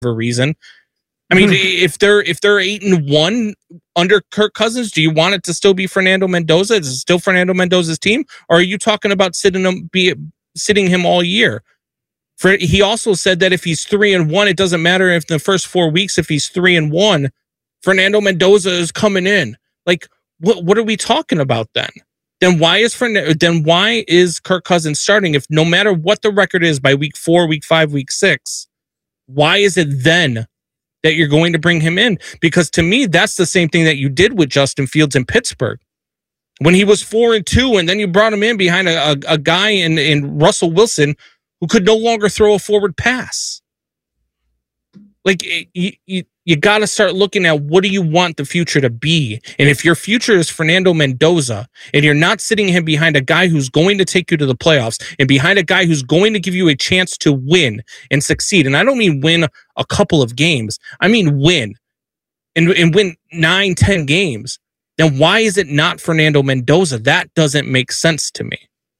a reason. I mean, if they're 8-1 under Kirk Cousins, do you want it to still be Fernando Mendoza? Is it still Fernando Mendoza's team, or are you talking about sitting him all year? He also said that if he's 3-1, it doesn't matter if in the first 4 weeks, if he's 3-1, Fernando Mendoza is coming in. Like, what are we talking about then? Then why is Kirk Cousins starting if no matter what the record is by week 4, week 5, week 6? Why is it then that you're going to bring him in? Because to me, that's the same thing that you did with Justin Fields in Pittsburgh when he was 4-2, and then you brought him in behind a guy in Russell Wilson who could no longer throw a forward pass. Like, you got to start looking at what do you want the future to be. And if your future is Fernando Mendoza and you're not sitting him behind a guy who's going to take you to the playoffs and behind a guy who's going to give you a chance to win and succeed. And I don't mean win a couple of games. I mean win and win 9-10 games. Then why is it not Fernando Mendoza? That doesn't make sense to me.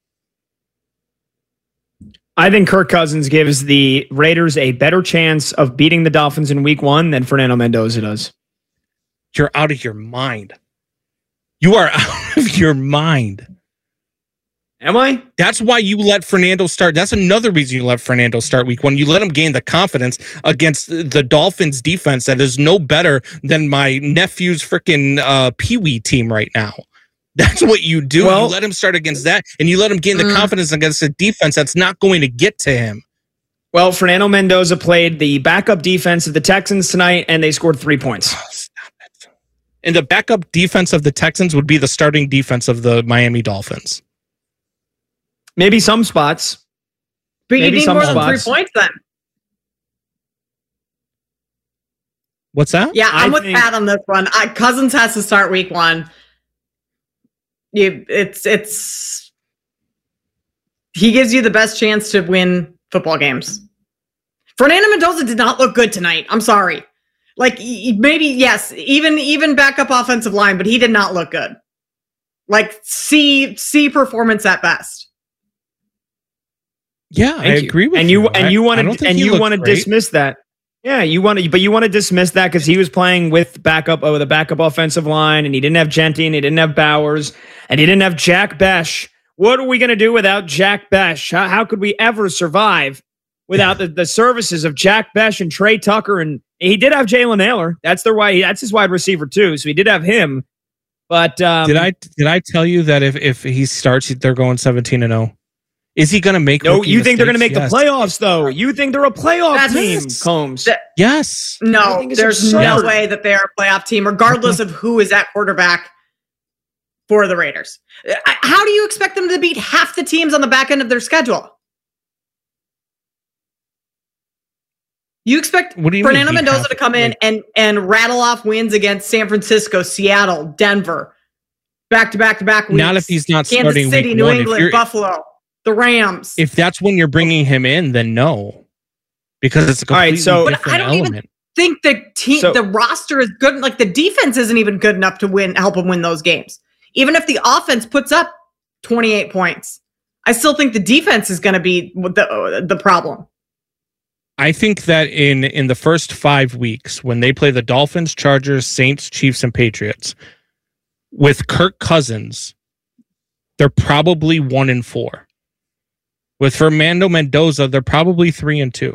I think Kirk Cousins gives the Raiders a better chance of beating the Dolphins in week 1 than Fernando Mendoza does. You're out of your mind. You are out of your mind. Am I? That's why you let Fernando start. That's another reason you let Fernando start week 1. You let him gain the confidence against the Dolphins defense that is no better than my nephew's freaking Pee-wee team right now. That's what you do. Well, you let him start against that, and you let him gain the confidence against a defense that's not going to get to him. Well, Fernando Mendoza played the backup defense of the Texans tonight, and they scored 3 points. Oh, stop it. And the backup defense of the Texans would be the starting defense of the Miami Dolphins. Maybe some spots. But you need more than 3 points then. What's that? Yeah, I'm with Pat on this one. Cousins has to start week 1. He gives you the best chance to win football games. Fernando Mendoza did not look good tonight. I'm sorry. Like, maybe, yes, even backup offensive line, but he did not look good. Like, C performance at best. Yeah, I agree with you. And you want to dismiss that. Yeah, you want to dismiss that because he was playing with a backup offensive line, and he didn't have Genty, and he didn't have Bowers, and he didn't have Jack Besh. What are we going to do without Jack Besh? How could we ever survive without the services of Jack Besh and Trey Tucker? And he did have Jalen Naylor. That's his wide receiver too. So he did have him. But did I tell you that if he starts, they're going 17-0? Is he going to make? No, you think they're going to make the playoffs, though? You think they're a playoff team, Combs? Yes. No, there's no way that they're a playoff team, regardless of who is at quarterback for the Raiders. How do you expect them to beat half the teams on the back end of their schedule? You expect Fernando Mendoza to come in and rattle off wins against San Francisco, Seattle, Denver, back-to-back weeks. Not if he's not Kansas starting City, week New 1. England, Buffalo. The Rams. If that's when you're bringing him in, then no, because it's a completely different I don't element. even think the roster is good. Like, the defense isn't even good enough to help him win those games. Even if the offense puts up 28 points, I still think the defense is going to be the problem. I think that in the first 5 weeks, when they play the Dolphins, Chargers, Saints, Chiefs, and Patriots, with Kirk Cousins, they're probably 1-4. With Fernando Mendoza, they're probably 3-2.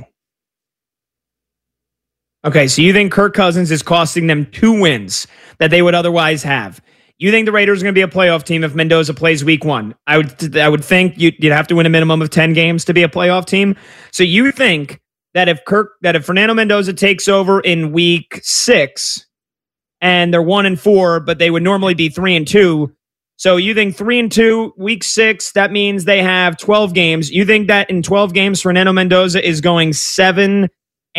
Okay, so you think Kirk Cousins is costing them 2 wins that they would otherwise have? You think the Raiders are going to be a playoff team if Mendoza plays week 1? I would think you'd have to win a minimum of 10 games to be a playoff team. So you think that if Fernando Mendoza takes over in week 6 and they're 1-4, but they would normally be 3-2. So you think 3-2, week 6, that means they have 12 games. You think that in 12 games, Fernando Mendoza is going 7-5?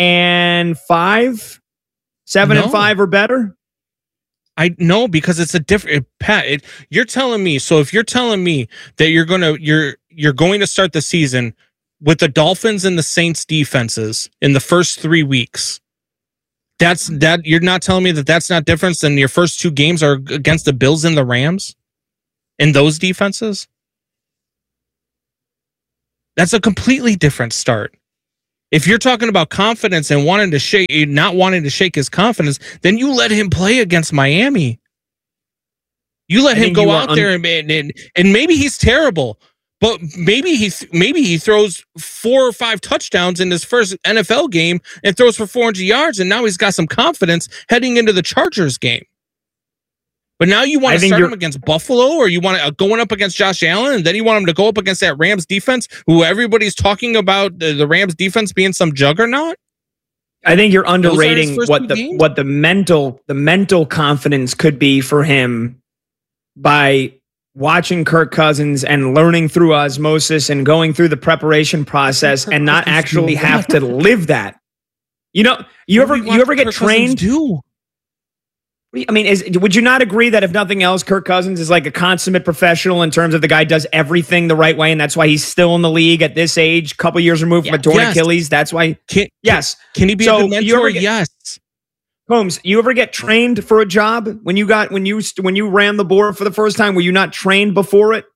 7-5 or better? I know, because it's a different Pat. You're telling me. So if you're telling me that you're going to start the season with the Dolphins and the Saints defenses in the first 3 weeks, you're not telling me that that's not different than your first 2 games are against the Bills and the Rams in those defenses? That's a completely different start. If you're talking about confidence and not wanting to shake his confidence, then you let him play against Miami. You let him go out there and maybe he's terrible, but maybe he throws 4 or 5 touchdowns in his first NFL game and throws for 400 yards, and now he's got some confidence heading into the Chargers game. But now you want to start him against Buffalo, or you want to going up against Josh Allen, and then you want him to go up against that Rams defense, who everybody's talking about the Rams defense being some juggernaut? I think you're underrating what the mental confidence could be for him by watching Kirk Cousins and learning through osmosis and going through the preparation process and not actually have to live that. You know, you ever get trained? I mean, would you not agree that if nothing else, Kirk Cousins is like a consummate professional in terms of the guy does everything the right way, and that's why he's still in the league at this age, a couple years removed from a torn Achilles. That's why. Yes. Can he be a good mentor? Yes. Holmes, you ever get trained for a job when you ran the board for the first time? Were you not trained before it?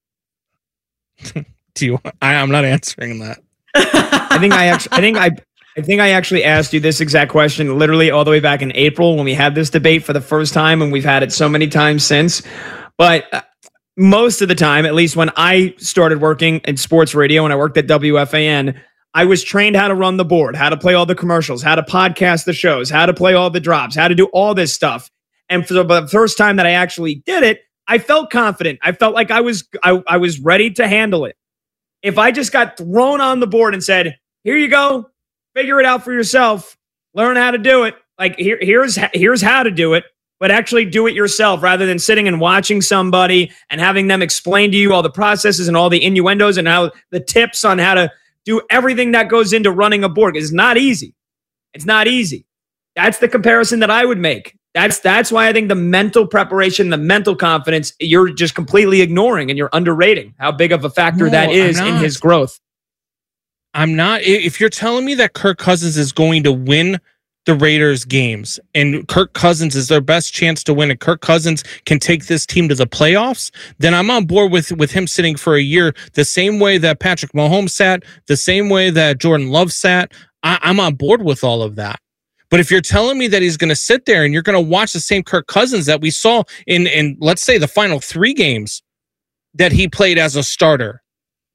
I'm not answering that. I think I actually asked you this exact question literally all the way back in April when we had this debate for the first time, and we've had it so many times since. But most of the time, at least when I started working in sports radio and I worked at WFAN, I was trained how to run the board, how to play all the commercials, how to podcast the shows, how to play all the drops, how to do all this stuff. And for the first time that I actually did it, I felt confident. I felt like I was ready to handle it. If I just got thrown on the board and said, "Here you go, figure it out for yourself, learn how to do it," like here's how to do it, but actually do it yourself rather than sitting and watching somebody and having them explain to you all the processes and all the innuendos and how the tips on how to do everything that goes into running a board. It's not easy. It's not easy. That's the comparison that I would make. That's why I think the mental preparation, the mental confidence, you're just completely ignoring and you're underrating how big of a factor that is in his growth. I'm not. If you're telling me that Kirk Cousins is going to win the Raiders games and Kirk Cousins is their best chance to win and Kirk Cousins can take this team to the playoffs, then I'm on board with him sitting for a year the same way that Patrick Mahomes sat, the same way that Jordan Love sat. I'm on board with all of that. But if you're telling me that he's going to sit there and you're going to watch the same Kirk Cousins that we saw in let's say the final 3 games that he played as a starter,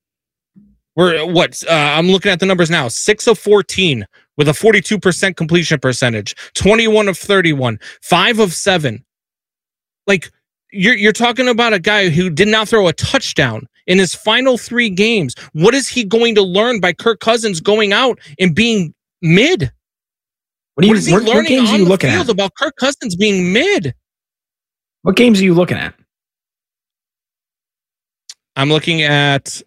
I'm looking at the numbers now, 6 of 14 with a 42% completion percentage, 21 of 31, 5 of 7. Like you're talking about a guy who did not throw a touchdown in his final 3 games. What is he going to learn by Kirk Cousins going out and being mid? What is he learning on the field about Kirk Cousins being mid? What games are you looking at? I'm looking at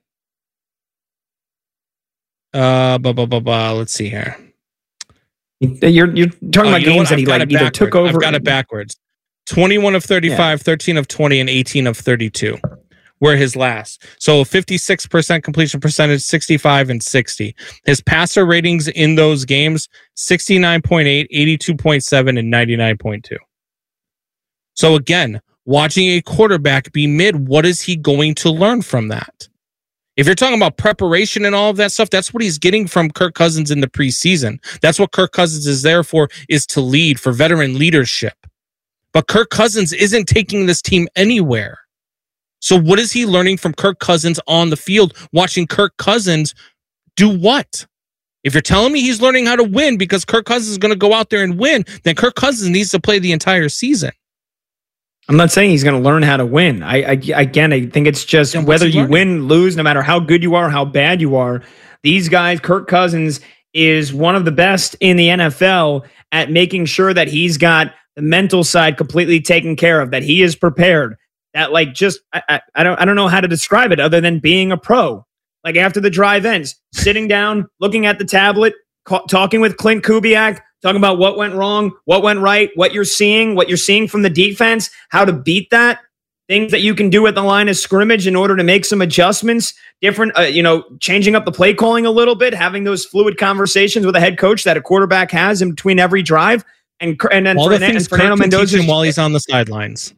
let's see here. You're talking about games that he either took over. I've got it backwards. 21 of 35, 13 of 20, and 18 of 32 were his last. So 56% completion percentage, 65 and 60. His passer ratings in those games, 69.8, 82.7, and 99.2. So again, watching a quarterback be mid, what is he going to learn from that? If you're talking about preparation and all of that stuff, that's what he's getting from Kirk Cousins in the preseason. That's what Kirk Cousins is there for, is to lead, for veteran leadership. But Kirk Cousins isn't taking this team anywhere. So what is he learning from Kirk Cousins on the field, watching Kirk Cousins do what? If you're telling me he's learning how to win because Kirk Cousins is going to go out there and win, then Kirk Cousins needs to play the entire season. I'm not saying he's going to learn how to win. I think it's just whether you win, lose, no matter how good you are, how bad you are. These guys, Kirk Cousins is one of the best in the NFL at making sure that he's got the mental side completely taken care of, that he is prepared. That I don't know how to describe it other than being a pro. Like after the drive ends, sitting down, looking at the tablet, talking with Clint Kubiak, talking about what went wrong, what went right, what you're seeing from the defense, how to beat that, things that you can do at the line of scrimmage in order to make some adjustments, different, changing up the play calling a little bit, having those fluid conversations with a head coach that a quarterback has in between every drive, and then all the things Fernando Mendoza while he's on the sidelines.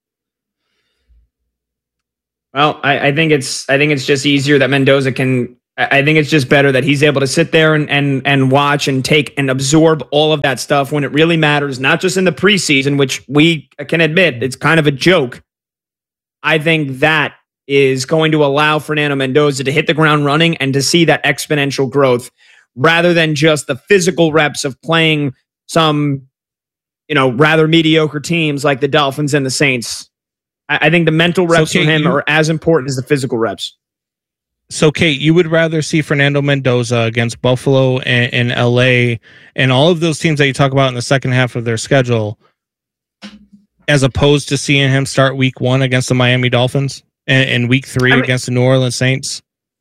Well, I think it's just easier that Mendoza can I think it's just better that he's able to sit there and watch and take and absorb all of that stuff when it really matters, not just in the preseason, which we can admit it's kind of a joke. I think that is going to allow Fernando Mendoza to hit the ground running and to see that exponential growth rather than just the physical reps of playing some, rather mediocre teams like the Dolphins and the Saints. I think the mental reps for him are as important as the physical reps. So, Kate, you would rather see Fernando Mendoza against Buffalo and LA and all of those teams that you talk about in the second half of their schedule as opposed to seeing him start week 1 against the Miami Dolphins and week 3 against the New Orleans Saints?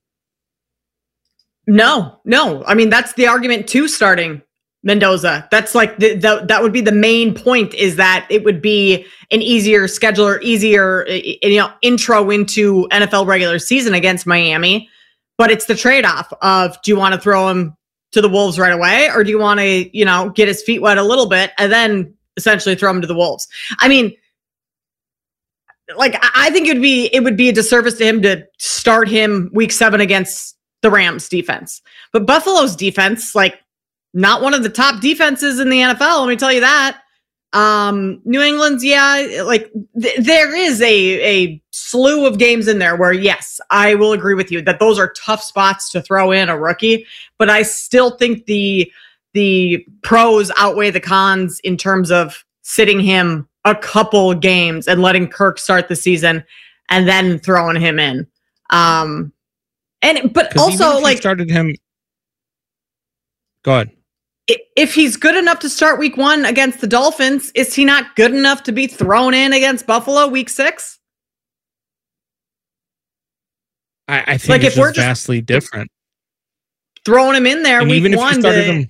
No. I mean, that's the argument to starting Mendoza. That's like that would be the main point, is that it would be an easier schedule or easier intro into NFL regular season against Miami. But it's the trade-off of, do you want to throw him to the Wolves right away, or do you want to, get his feet wet a little bit and then essentially throw him to the Wolves? I mean, like, I think it would be a disservice to him to start him week 7 against the Rams defense. But Buffalo's defense, like, not one of the top defenses in the NFL, let me tell you that. New England's, there is a slew of games in there where, yes, I will agree with you that those are tough spots to throw in a rookie, but I still think the pros outweigh the cons in terms of sitting him a couple games and letting Kirk start the season and then throwing him in. But also, like, started him. Go ahead. If he's good enough to start week 1 against the Dolphins, is he not good enough to be thrown in against Buffalo week 6? I think it's just vastly different. Throwing him in there and week 1.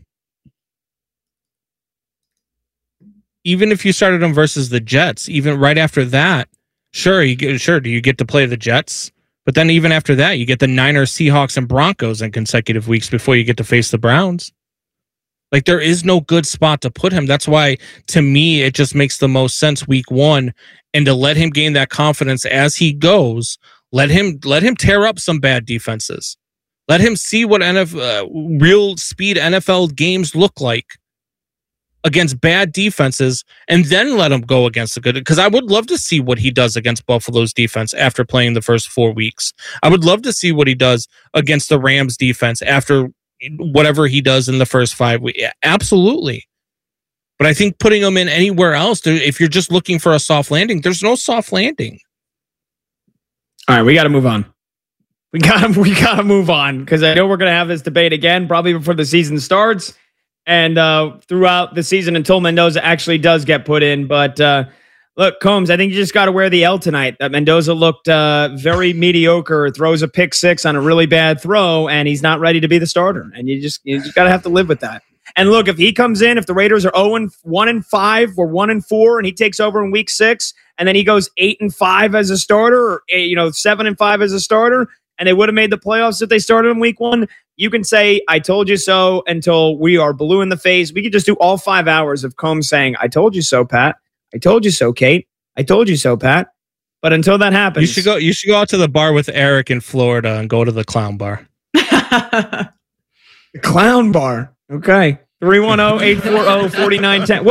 Even if you started him versus the Jets, even right after that, sure, do you get to play the Jets? But then even after that, you get the Niners, Seahawks, and Broncos in consecutive weeks before you get to face the Browns. Like, there is no good spot to put him. That's why, to me, it just makes the most sense week 1, and to let him gain that confidence as he goes. Let him tear up some bad defenses. Let him see what real speed NFL games look like against bad defenses, and then let him go against the good. Because I would love to see what he does against Buffalo's defense after playing the first 4 weeks. I would love to see what he does against the Rams defense after whatever he does in the first 5 weeks. Absolutely. But I think putting him in anywhere else, if you're just looking for a soft landing, there's no soft landing. All right, we got to move on. We got to move on, because I know we're going to have this debate again, probably before the season starts and throughout the season until Mendoza actually does get put in. But look, Combs, I think you just got to wear the L tonight. That Mendoza looked very mediocre, throws a pick 6 on a really bad throw, and he's not ready to be the starter. And you just got to have to live with that. And look, if he comes in, if the Raiders are 1-5 or 1-4, and he takes over in week 6, and then he goes 8-5 as a starter, or 7-5 as a starter, and they would have made the playoffs if they started in week 1, you can say, I told you so, until we are blue in the face. We could just do all 5 hours of Combs saying, I told you so, Pat. I told you so, Kate. I told you so, Pat. But until that happens, you should go out to the bar with Eric in Florida and go to the Clown Bar. The Clown Bar. Okay. 310-840-4910.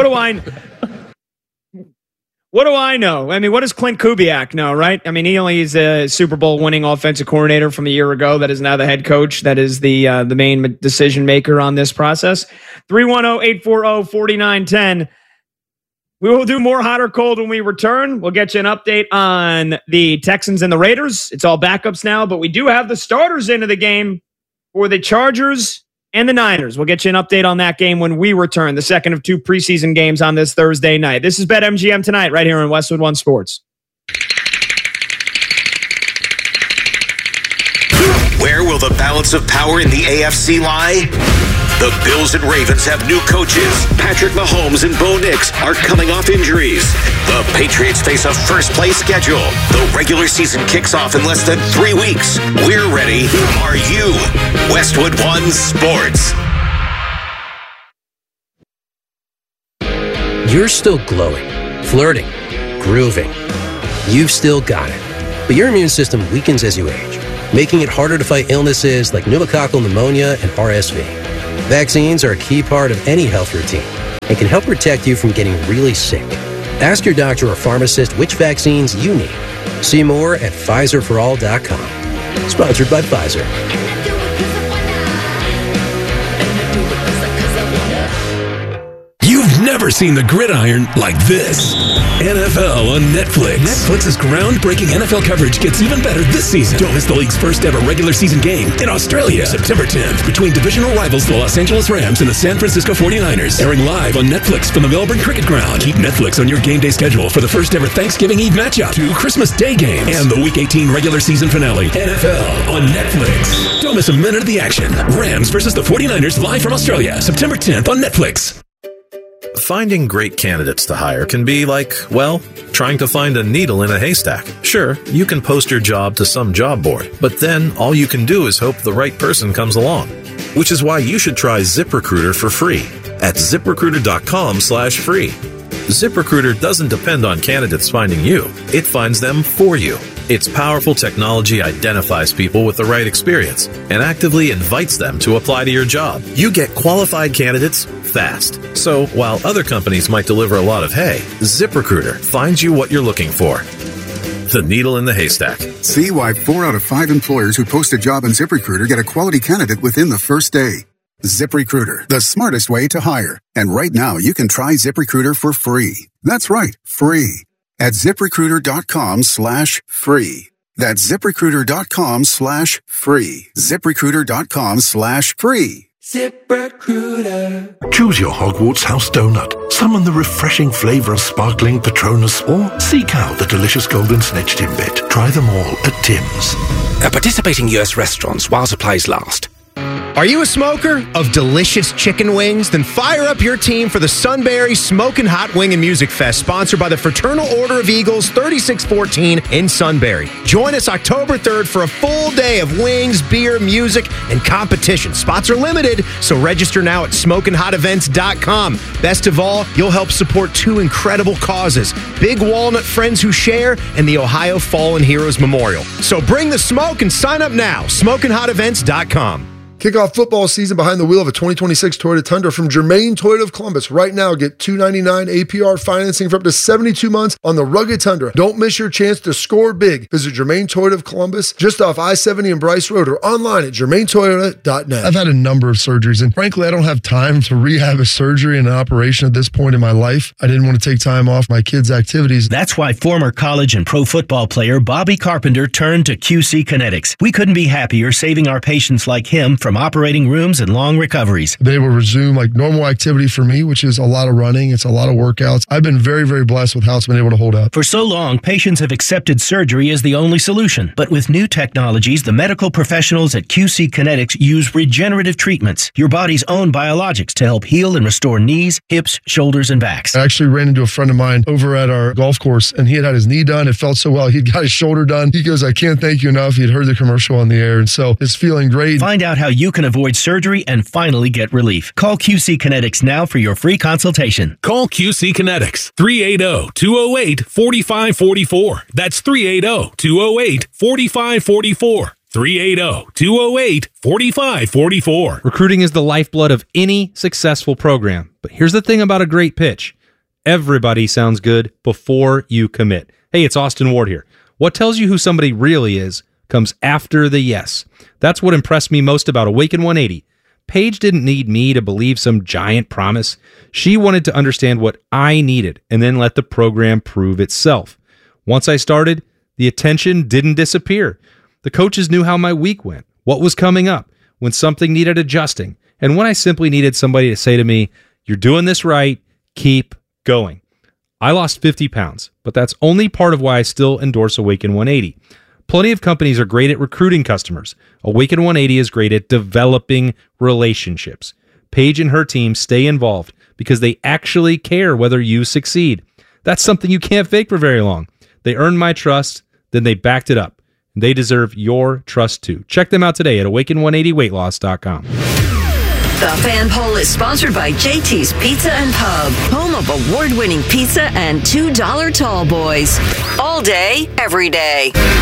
What do I know? I mean, what does Clint Kubiak know, right? I mean, he only is a Super Bowl winning offensive coordinator from a year ago that is now the head coach. That is the main decision maker on this process. 310-840-4910. We will do more hot or cold when we return. We'll get you an update on the Texans and the Raiders. It's all backups now, but we do have the starters into the game for the Chargers and the Niners. We'll get you an update on that game when we return, the second of 2 preseason games on this Thursday night. This is BetMGM Tonight right here on Westwood One Sports. Where will the balance of power in the AFC lie? The Bills and Ravens have new coaches. Patrick Mahomes and Bo Nix are coming off injuries. The Patriots face a first-place schedule. The regular season kicks off in less than 3 weeks. We're ready. Are you? Westwood One Sports. You're still glowing, flirting, grooving. You've still got it. But your immune system weakens as you age. making it harder to fight illnesses like pneumococcal pneumonia and RSV. Vaccines are a key part of any health routine and can help protect you from getting really sick. Ask your doctor or pharmacist which vaccines you need. See more at PfizerForAll.com. Sponsored by Pfizer. You've never seen the gridiron like this. NFL on Netflix. Netflix's groundbreaking NFL coverage gets even better this season. Don't miss the league's first ever regular season game in Australia, September 10th, between divisional rivals the Los Angeles Rams and the San Francisco 49ers. Airing live on Netflix from the Melbourne Cricket Ground. Keep Netflix on your game day schedule for the first ever Thanksgiving Eve matchup, 2 Christmas Day games, and the Week 18 regular season finale. NFL on Netflix. Don't miss a minute of the action. Rams versus the 49ers live from Australia, September 10th on Netflix. Finding great candidates to hire can be like, well, trying to find a needle in a haystack. Sure, you can post your job to some job board, but then all you can do is hope the right person comes along. Which is why you should try ZipRecruiter for free at ZipRecruiter.com/free. ZipRecruiter doesn't depend on candidates finding you. It finds them for you. Its powerful technology identifies people with the right experience and actively invites them to apply to your job. You get qualified candidates fast. So while other companies might deliver a lot of hay, ZipRecruiter finds you what you're looking for. The needle in the haystack. See why 4 out of 5 employers who post a job on ZipRecruiter get a quality candidate within the first day. ZipRecruiter, the smartest way to hire. And right now, you can try ZipRecruiter for free. That's right, free. At ZipRecruiter.com/free. That's ZipRecruiter.com/free. ZipRecruiter.com/free. ZipRecruiter. Choose your Hogwarts House donut. Summon the refreshing flavor of sparkling Patronus or seek out the delicious golden snitch Timbit. Try them all at Tim's. Participating U.S. restaurants while supplies last. Are you a smoker of delicious chicken wings? Then fire up your team for the Sunbury Smokin' Hot Wing and Music Fest, sponsored by the Fraternal Order of Eagles, 3614 in Sunbury. Join us October 3rd for a full day of wings, beer, music, and competition. Spots are limited, so register now at SmokinHotEvents.com. Best of all, you'll help support 2 incredible causes, Big Walnut Friends Who Share and the Ohio Fallen Heroes Memorial. So bring the smoke and sign up now, SmokinHotEvents.com. Kick off football season behind the wheel of a 2026 Toyota Tundra from Germain Toyota of Columbus. Right now, get $299 APR financing for up to 72 months on the rugged Tundra. Don't miss your chance to score big. Visit Germain Toyota of Columbus, just off I-70 and Bryce Road, or online at germaintoyota.net. I've had a number of surgeries, and frankly, I don't have time to rehab a surgery and an operation at this point in my life. I didn't want to take time off my kids' activities. That's why former college and pro football player Bobby Carpenter turned to QC Kinetics. We couldn't be happier saving our patients like him from operating rooms and long recoveries. They will resume like normal activity for me, which is a lot of running. It's a lot of workouts. I've been very, very blessed with how it's been able to hold up. For so long, patients have accepted surgery as the only solution. But with new technologies, the medical professionals at QC Kinetics use regenerative treatments, your body's own biologics, to help heal and restore knees, hips, shoulders, and backs. I actually ran into a friend of mine over at our golf course, and he had his knee done. It felt so well. He'd got his shoulder done. He goes, I can't thank you enough. He'd heard the commercial on the air, and so it's feeling great. Find out how you can avoid surgery and finally get relief. Call QC Kinetics now for your free consultation. Call QC Kinetics, 380-208-4544. That's 380-208-4544. 380-208-4544. Recruiting is the lifeblood of any successful program. But here's the thing about a great pitch. Everybody sounds good before you commit. Hey, it's Austin Ward here. What tells you who somebody really is comes after the yes. That's what impressed me most about Awaken 180. Paige didn't need me to believe some giant promise. She wanted to understand what I needed and then let the program prove itself. Once I started, the attention didn't disappear. The coaches knew how my week went, what was coming up, when something needed adjusting, and when I simply needed somebody to say to me, "You're doing this right, keep going." I lost 50 pounds, but that's only part of why I still endorse Awaken 180. Plenty of companies are great at recruiting customers. Awaken 180 is great at developing relationships. Paige and her team stay involved because they actually care whether you succeed. That's something you can't fake for very long. They earned my trust, then they backed it up. They deserve your trust too. Check them out today at awaken180weightloss.com. The Fan Poll is sponsored by JT's Pizza and Pub, home of award-winning pizza and $2 tall boys. All day, every day.